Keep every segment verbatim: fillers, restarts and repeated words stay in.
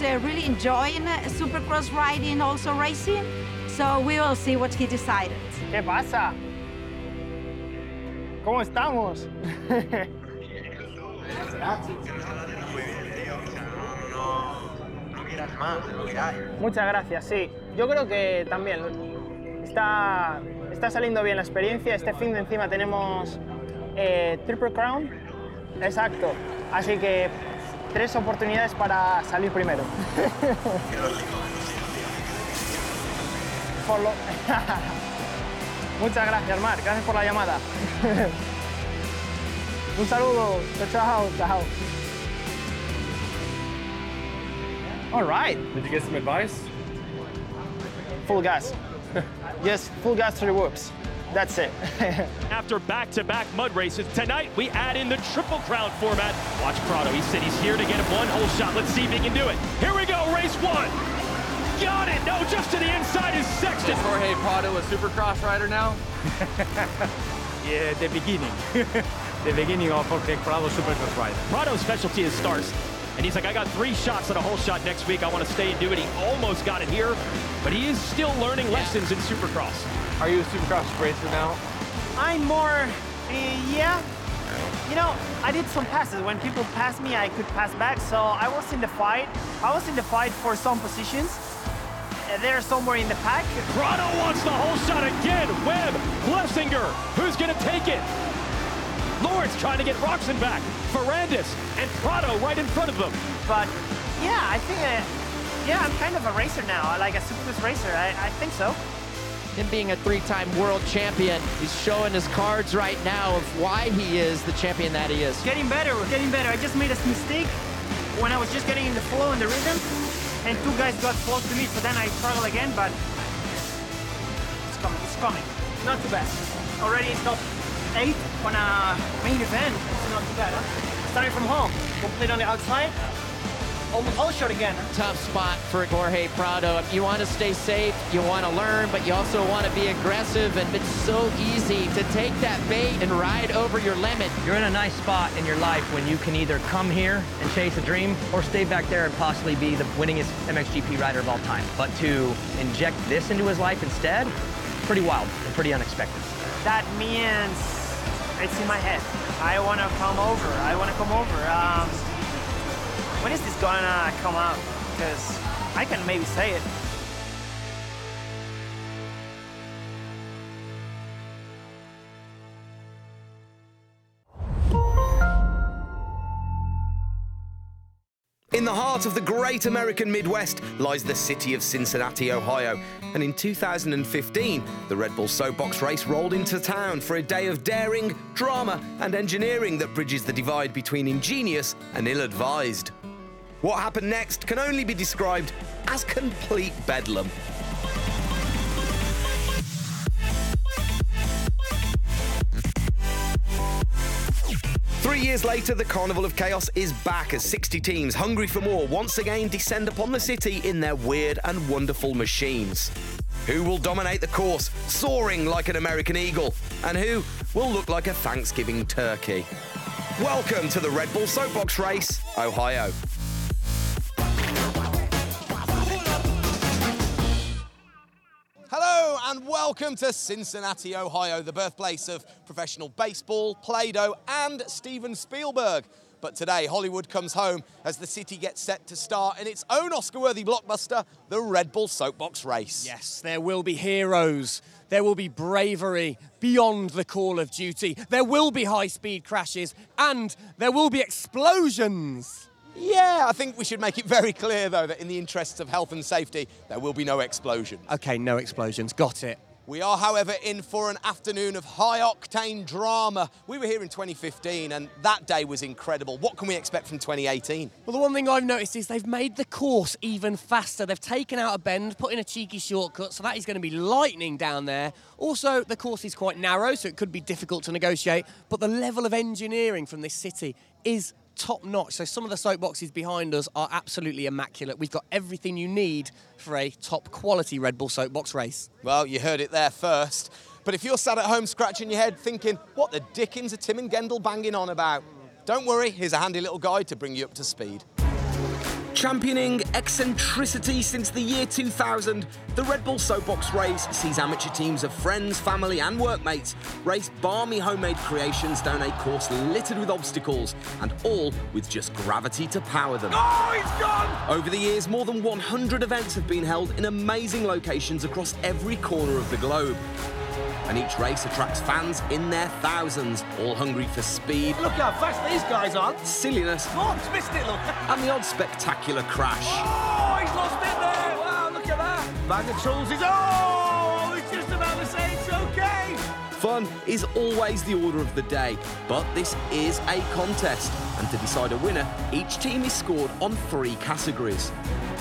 uh, really enjoying uh, Supercross riding, also racing. So we will see what he decided. ¿Qué pasa? ¿Cómo estamos? Muchas gracias, sí. Yo creo que también está, está saliendo bien la experiencia. Este fin de encima tenemos eh, Triple Crown. Exacto. Así que tres oportunidades para salir primero. Por lo... Muchas gracias, Marc. Gracias por la llamada. Un saludo. Chao, chao. All right. Did you get some advice? Full gas. Just full gas to the whoops. That's it. After back-to-back mud races, tonight we add in the Triple Crown format. Watch Prado, he said he's here to get a one-hole shot. Let's see if he can do it. Here we go, race one. Got it, no, just to the inside is Sexton. Is Jorge Prado a Supercross rider now? Yeah, the beginning. The beginning of Jorge Prado Supercross rider. Prado's specialty is starts. And he's like, I got three shots at a whole shot next week. I want to stay and do it. He almost got it here, but he is still learning lessons in Supercross. Are you a Supercross racer now? I'm more, uh, yeah. You know, I did some passes. When people pass me, I could pass back. So I was in the fight. I was in the fight for some positions. Uh, they're somewhere in the pack. Prado wants the whole shot again. Webb, Blessinger, who's going to take it? Lawrence trying to get Roxon back. Ferrandis and Prado right in front of them. But yeah, I think, uh, yeah, I'm kind of a racer now, like a Supercross racer. I, I think so. Him being a three-time world champion, he's showing his cards right now of why he is the champion that he is. Getting better, getting better. I just made a mistake when I was just getting in the flow and the rhythm, and two guys got close to me, so then I struggle again, but it's coming, it's coming. Not too bad. Already top eight on a main event. It's not too bad, huh? Starting from home, complete on the outside. Almost all shot again. Tough spot for Jorge Prado. You want to stay safe, you want to learn, but you also want to be aggressive, and it's so easy to take that bait and ride over your limit. You're in a nice spot in your life when you can either come here and chase a dream or stay back there and possibly be the winningest M X G P rider of all time. But to inject this into his life instead, pretty wild and pretty unexpected. That means it's in my head. I want to come over. I want to come over. Um, When is this gonna come out? Because I can maybe say it. In the heart of the great American Midwest lies the city of Cincinnati, Ohio. And in two thousand fifteen, the Red Bull Soapbox race rolled into town for a day of daring, drama, and engineering that bridges the divide between ingenious and ill-advised. What happened next can only be described as complete bedlam. Three years later, the Carnival of Chaos is back as sixty teams hungry for more once again descend upon the city in their weird and wonderful machines. Who will dominate the course, soaring like an American eagle? And who will look like a Thanksgiving turkey? Welcome to the Red Bull Soapbox Race, Ohio. Hello and welcome to Cincinnati, Ohio, the birthplace of professional baseball, Play-Doh and Steven Spielberg. But today, Hollywood comes home as the city gets set to star in its own Oscar-worthy blockbuster, the Red Bull Soapbox Race. Yes, there will be heroes. There will be bravery beyond the call of duty. There will be high-speed crashes and there will be explosions. Yeah, I think we should make it very clear, though, that in the interests of health and safety, there will be no explosions. Okay, no explosions. Got it. We are, however, in for an afternoon of high-octane drama. We were here in twenty fifteen, and that day was incredible. What can we expect from twenty eighteen? Well, the one thing I've noticed is they've made the course even faster. They've taken out a bend, put in a cheeky shortcut, so that is going to be lightning down there. Also, the course is quite narrow, so it could be difficult to negotiate, but the level of engineering from this city is top-notch. So some of the soapboxes behind us are absolutely immaculate. We've got everything you need for a top-quality Red Bull Soapbox race. Well, you heard it there first. But if you're sat at home scratching your head thinking, what the dickens are Tim and Gendel banging on about? Don't worry, here's a handy little guide to bring you up to speed. Championing eccentricity since the year two thousand, the Red Bull Soapbox Race sees amateur teams of friends, family and workmates race balmy homemade creations down a course littered with obstacles, and all with just gravity to power them. Oh, he's gone! Over the years, more than one hundred events have been held in amazing locations across every corner of the globe. And each race attracts fans in their thousands, all hungry for speed. Look how fast these guys are. Silliness. Oh, he's missed it, look. And the odd spectacular crash. Oh, he's lost it there. Wow, look at that. Bag of tools is... Oh, I was just about to say it's okay. Fun is always the order of the day, but this is a contest. And to decide a winner, each team is scored on three categories.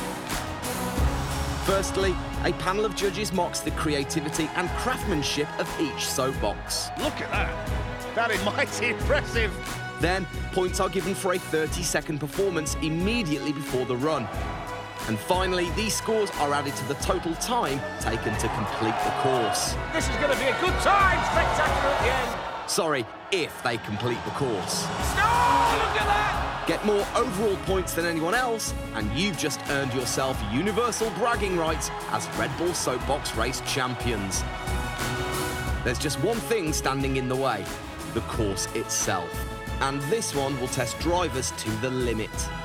Firstly, a panel of judges marks the creativity and craftsmanship of each soapbox. Look at that. That is mighty impressive. Then, points are given for a thirty second performance immediately before the run. And finally, these scores are added to the total time taken to complete the course. This is going to be a good time. Spectacular at the end. Sorry, if they complete the course. Oh, look at that. Get more overall points than anyone else, and you've just earned yourself universal bragging rights as Red Bull Soapbox Race champions. There's just one thing standing in the way, the course itself. And this one will test drivers to the limit.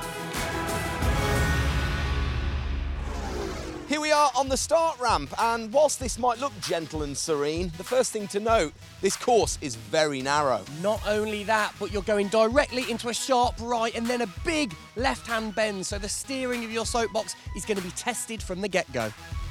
Here we are on the start ramp, and whilst this might look gentle and serene, the first thing to note, this course is very narrow. Not only that, but you're going directly into a sharp right and then a big left-hand bend, so the steering of your soapbox is going to be tested from the get-go.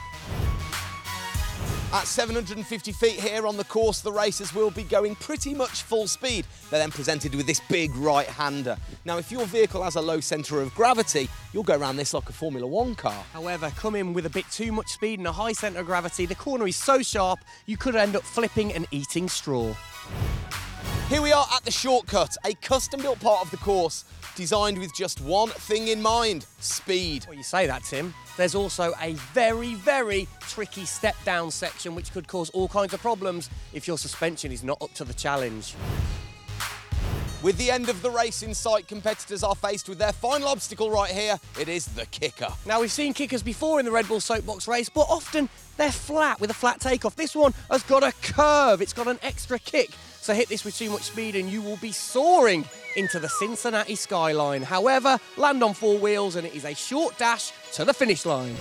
At seven hundred fifty feet here on the course, the racers will be going pretty much full speed. They're then presented with this big right-hander. Now, if your vehicle has a low centre of gravity, you'll go around this like a Formula One car. However, come in with a bit too much speed and a high centre of gravity, the corner is so sharp, you could end up flipping and eating straw. Here we are at the shortcut, a custom-built part of the course, designed with just one thing in mind, speed. Well, you say that, Tim. There's also a very, very tricky step-down section which could cause all kinds of problems if your suspension is not up to the challenge. With the end of the race in sight, competitors are faced with their final obstacle right here. It is the kicker. Now, we've seen kickers before in the Red Bull Soapbox Race, but often they're flat with a flat takeoff. This one has got a curve. It's got an extra kick. So hit this with too much speed and you will be soaring into the Cincinnati skyline. However, land on four wheels and it is a short dash to the finish line.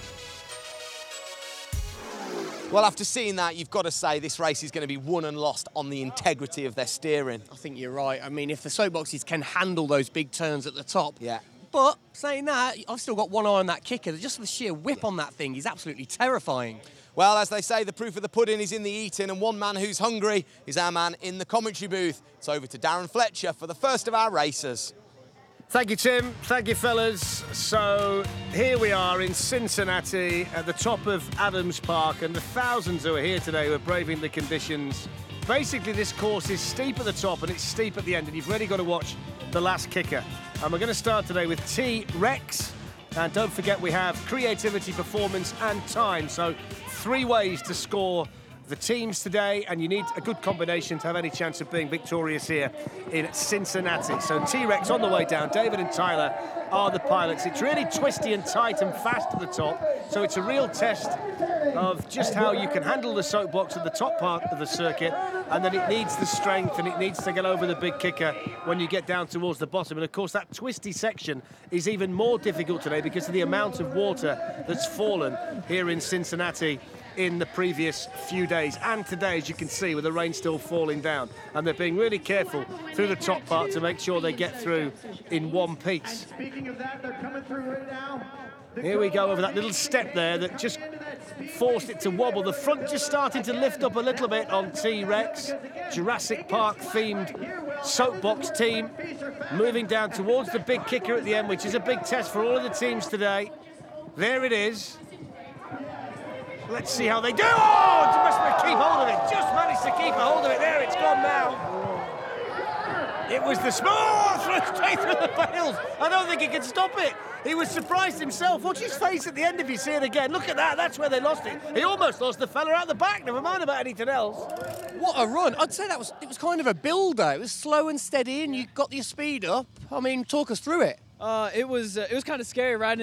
Well, after seeing that, you've got to say this race is going to be won and lost on the integrity of their steering. I think you're right. I mean, if the soapboxes can handle those big turns at the top. Yeah. But saying that, I've still got one eye on that kicker. Just the sheer whip on that thing is absolutely terrifying. Well, as they say, the proof of the pudding is in the eating, and one man who's hungry is our man in the commentary booth. It's over to Darren Fletcher for the first of our racers. Thank you, Tim. Thank you, fellas. So here we are in Cincinnati at the top of Adams Park, and the thousands who are here today who are braving the conditions. Basically, this course is steep at the top and it's steep at the end, and you've really got to watch the last kicker. And we're going to start today with T-Rex. And don't forget, we have creativity, performance and time. So three ways to score the teams today, and you need a good combination to have any chance of being victorious here in Cincinnati. So T-Rex on the way down. David and Tyler are the pilots. It's really twisty and tight and fast at the top, so it's a real test of just how you can handle the soapbox at the top part of the circuit, and then it needs the strength and it needs to get over the big kicker when you get down towards the bottom. And of course that twisty section is even more difficult today because of the amount of water that's fallen here in Cincinnati in the previous few days and today, as you can see, with the rain still falling down, and they're being really careful through the top part to make sure they get through in one piece. Speaking of that, they're coming through right now. Here we go over that little step there that just forced it to wobble. The front just starting to lift up a little bit on T-Rex. Jurassic Park themed soapbox team moving down towards the big kicker at the end, which is a big test for all of the teams today. There it is. Let's see how they do. Oh, just keep hold of it. Just managed to keep a hold of it. There, it's gone now. It was the small through straight through the bales. I don't think he could stop it. He was surprised himself. Watch his face at the end if you see it again. Look at that. That's where they lost it. He almost lost the fella out the back. Never mind about anything else. What a run. I'd say that was it was kind of a builder. It was slow and steady and you got your speed up. I mean, talk us through it. Uh, it was uh, it was kind of scary riding